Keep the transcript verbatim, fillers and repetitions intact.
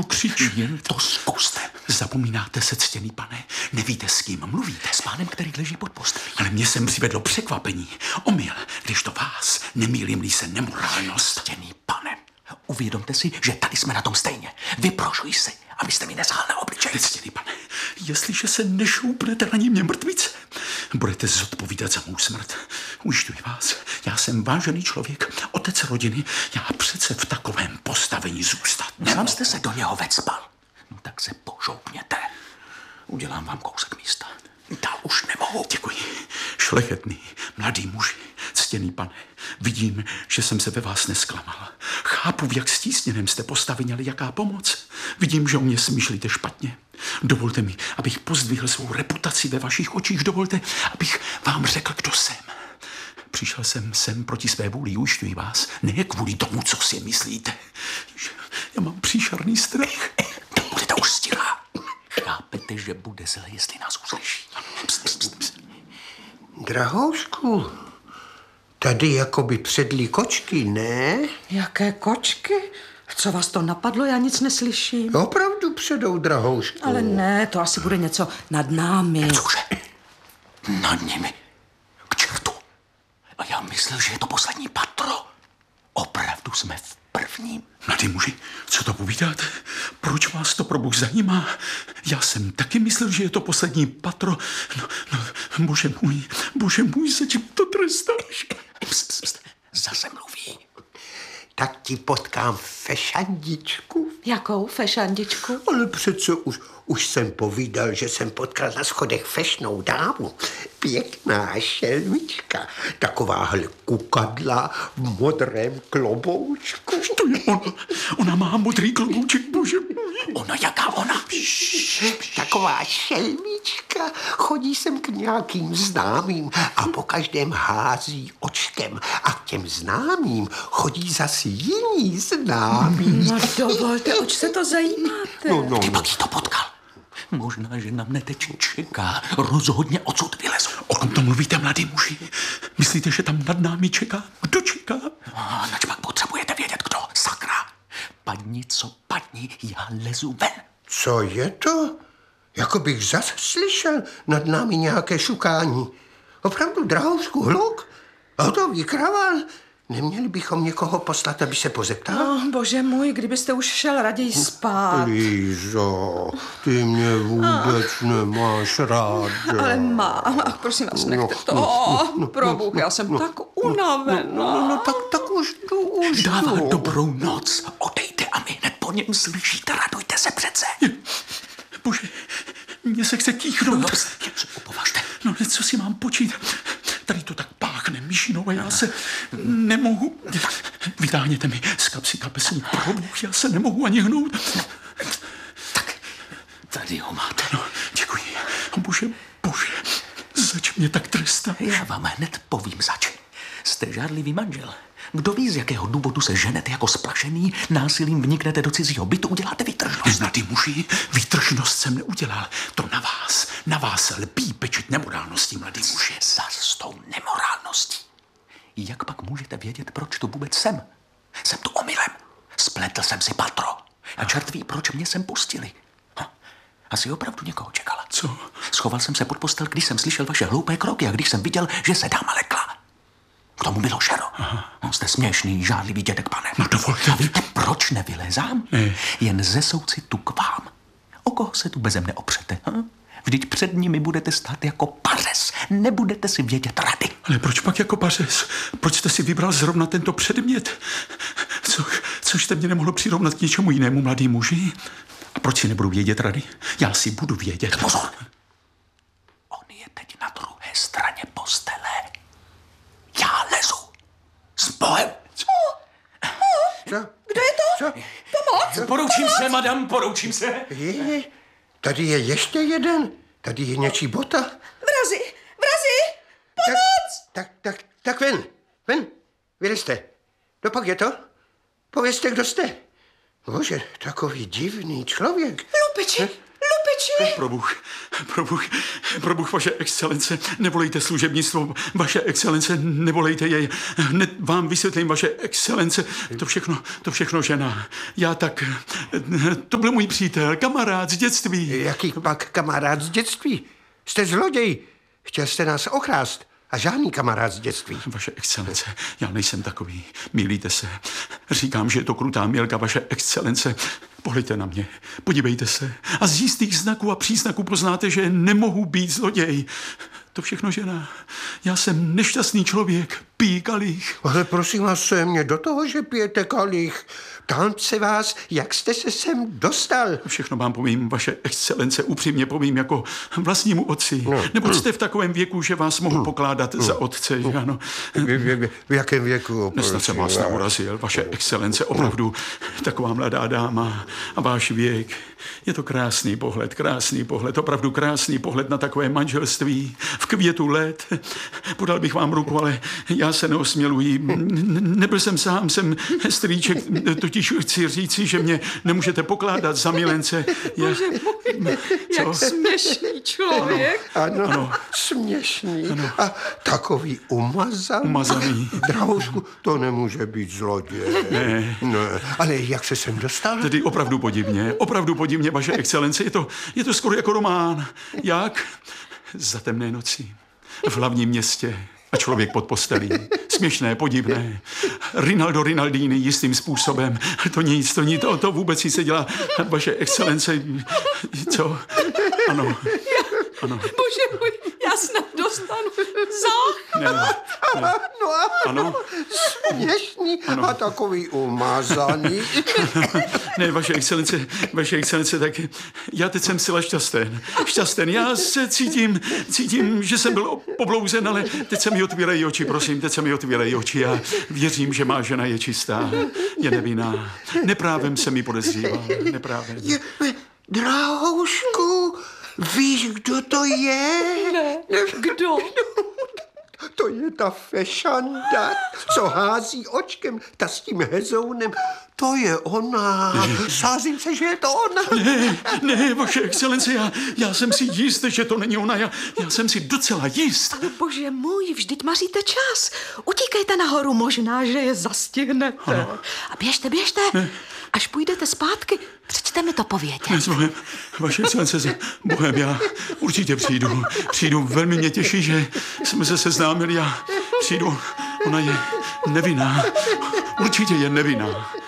křič. Jen to zkuste. Zapomínáte se, ctěný pane. Nevíte, s kým mluvíte. S pánem, který leží pod postelí. Ale mě sem přivedlo překvapení. Omyl, když to vás nemýlím-li se nemorálnost. Ctěný pane, uvědomte si, že tady jsme na tom stejně. Vyprošuji si, abyste mi nezhál na obličej. Ctěný pane, jestliže se nešoupnete na mě mrtvice, budete zodpovídat za mou smrt. Ujišťuji vás, já jsem vážený člověk, otec rodiny, já přece v takovém postavení zůstat Sám nemohu. jste se do něho vecpal. No tak se pošoupněte. Udělám vám kousek místa. Dál už nemohu. Děkuji. Šlechetný, mladý muži, ctěný pane, vidím, že jsem se ve vás nesklamal. Chápu, v jak stísněném jste postaveni, ale jaká pomoc. Vidím, že o mě smýšlíte špatně. Dovolte mi, abych pozdvihl svou reputaci ve vašich očích. Dovolte, abych vám řekl, kdo jsem. Přišel jsem sem proti své vůli, ujišťuji vás, ne kvůli tomu, co si myslíte. Já mám příšerný strach. To budete už stělá. Chápete, že bude zle, jestli nás uslyší. Pst, pst, pst. Drahoušku, tady jakoby předlí kočky, ne? Jaké kočky? Co vás to napadlo? Já nic neslyším. Opravdu předou, drahoušku. Ale ne, to asi bude něco nad námi. Cože? Nad nimi. K čertu. A já myslel, že je to poslední patro. Opravdu jsme v prvním. Mladý muži, co to povídáte? Proč vás to, probůh, zajímá? Já jsem taky myslel, že je to poslední patro. No, no, bože můj, bože můj, za čím to trestáš? Pst, pst, pst. Zase mluví. Tak ti potkám fešandičku. Jakou fešandičku? Ale přece už, už jsem povídal, že jsem potkal na schodech fešnou dámu. Pěkná šelmička. Takováhle kukadla v modrém kloboučku. To je ona. Ona má modrý klobouček, bože můj. Ona, jaká ona? Taková šelmička. Chodí sem k nějakým známým a po každém hází očkem. A k těm známým chodí zase jiní známí. No dovolte, oč se to zajímáte? No, no, Ty no. pak jí to potkal. Možná, že na mne teď čeká. Rozhodně odsud vylezu. O kom to mluvíte, mladý muži? Myslíte, že tam nad námi čeká? Kdo čeká? A nač pak potřebujete vědět, kdo. Sakra. Padni, co padni, já lezu ven. Co je to? Jako bych zas slyšel nad námi nějaké šukání. Opravdu, drahoušku, hluk? Hotový kraval? Neměli bychom někoho poslat, aby se pozeptal? Oh, bože můj, kdybyste už šel raději spát. Lízo, ty mě vůbec nemáš rád. Ale mám, ach, prosím vás, nechte to. Oh, probůh, já jsem tak unavená. No, no tak, tak už jdu, už Dává jdu. dobrou noc. Odejte a my hned po něm slyšíte. Radujte se přece. Bože, mně se chce tíchnout. No, upovažte. No, co si mám počít? Tady to tak páchne myšinou a já se nemohu. Vytáhněte mi z kapsy kapesní probůh, já se nemohu ani hnout. Tak, tady ho máte. No, děkuji. Bože, bože, zač mě tak trestá? Já vám hned povím zač. Jste žádlivý manžel. Kdo ví, z jakého důvodu se ženete jako splašený, násilím vniknete do cizího bytu, uděláte výtržnost. Mladý muži, výtržnost jsem neudělal. To na vás, na vás lpí pečit nemorálností, mladý muži. Zas s tou nemorálností. Jak pak můžete vědět, proč tu vůbec jsem? Jsem tu omylem. Spletl jsem si patro. A čert ví, proč mě sem pustili. Ha, asi opravdu někoho čekala. Co? Schoval jsem se pod postel, když jsem slyšel vaše hloupé kroky a když jsem viděl, že se dáma lekla. K tomu bylo šero. No, jste směšný, žádlivý dědek, pane. No dovolte. A víte, proč nevylézám? Ne. Jen ze soucitu k vám. O koho se tu beze mne opřete? Hm? Vždyť před nimi budete stát jako pařez. Nebudete si vědět rady. Ale proč pak jako pařez? Proč jste si vybral zrovna tento předmět? Co, což jste mě nemohlo přirovnat k něčemu jinému, mladý muži? A proč si nebudu vědět rady? Já si budu vědět. Pozor. On je teď na druhé straně postele. Já lezu. S Bohem. Co? Kdo je to? Co? Pomoc! Poroučím se, madam, poroučím se. Je, tady je ještě jeden. Tady je něčí bota. Vrazi, vrazi! Pomoc! Tak, tak, tak, tak ven, ven, vylezte. No pak je to? Povězte, kdo jste. Bože, takový divný člověk. Lupiči, lupiči! oči. Probuch, probuch, probuch, vaše excelence, nevolejte služebnictvo, vaše excelence, nevolejte jej, hned vám vysvětlím, vaše excelence, to všechno, to všechno žena. Já tak, to byl můj přítel, kamarád z dětství. Jaký pak kamarád z dětství? Jste zloděj. Chtěl jste nás okrást. A žádný kamarád z dětství. Vaše excelence, já nejsem takový. Mýlíte se. Říkám, že je to krutá mělka, vaše excelence. Pohlejte na mě, podívejte se. A z jistých znaků a příznaků poznáte, že nemohu být zloděj. To všechno žena. Já jsem nešťastný člověk, pijí kalich. Ale prosím vás, co je mě do toho, že pijete kalich? Ptám se vás, jak jste se sem dostal? Všechno vám povím, vaše excelence, upřímně povím jako vlastnímu otci. No. Neboť jste v takovém věku, že vás mohu pokládat za otce, že ano. V, v, v jakém věku? Nesnad jsem vás neurazil, vaše excelence, opravdu taková mladá dáma a váš věk. Je to krásný pohled, krásný pohled, opravdu krásný pohled na takové manželství v květu let. Podal bych vám ruku, ale já se neosměluji. Nebyl jsem sám, jsem strýček, totiž chci říci, že mě nemůžete pokládat za milence. Já... Bože můj, jak směšný člověk. Ano, ano, ano. Směšný. Ano. A takový umazaný. Umazaný. Drahoušku, to nemůže být zloděj. Ne. Ne. Ale jak se sem dostal? Tedy opravdu podivně, opravdu podivně, vaše excelence. Je to, je to skoro jako román. Jak? Za temné noci. V hlavním městě. A člověk pod postelí. Směšné, podivné. Rinaldo Rinaldini jistým způsobem. To nic, to nic, to, to vůbec nic se dělá. Vaše excelence, co? Ano. Ano. Bože můj, já snad dostanu zách. Ne, ne. Ano, Ano. Směšný ano. A takový umazaný. Ne, vaše excelence, vaše excelence, tak já teď jsem zcela šťasten. Šťasten, já se cítím, cítím, že jsem byl poblouzen, ale teď se mi otvírají oči, prosím, teď se mi otvírají oči. Já věřím, že má žena je čistá, je nevinná. Neprávem se mi podezřívá, neprávem. Je, drahoušku, víš, kdo to je? Ne, kdo? To je ta fešanda, co hází očkem, ta s tím hezounem. To je ona. Sázím se, že je to ona. Ne, ne, vaše excelence, já, já jsem si jist, že to není ona. Já, já jsem si docela jist. Ale bože můj, vždyť maříte čas. Utíkejte nahoru, možná, že je zastihnete. Ano. A běžte, běžte. Ne. Až půjdete zpátky, přečte mi to povědět. Ne, s Bohem, vaše excelence, s Bohem, já určitě přijdu. Přijdu, velmi mě těší, že jsme se seznámili a přijdu. Ona je nevinná. Určitě je nevinná.